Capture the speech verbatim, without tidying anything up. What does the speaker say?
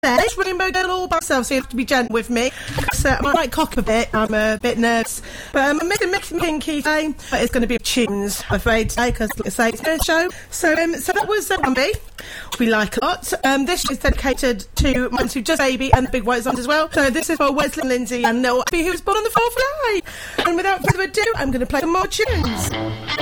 It's Rainbow Girl all by myself, so you have to be gentle with me. So I might cock a bit, I'm a bit nervous. But um, I'm mixing mixing kinky today, but it's going to be tunes, I'm afraid, today, because like I say, it's a show. So um, so that was uh, Bambi, we like a lot. Um, this is dedicated to my to Just Baby and the Big White Zombie as well. So this is for Wesley, Lindsay and Noel, who was born on the fourth of July. And without further ado, I'm going to play some more tunes.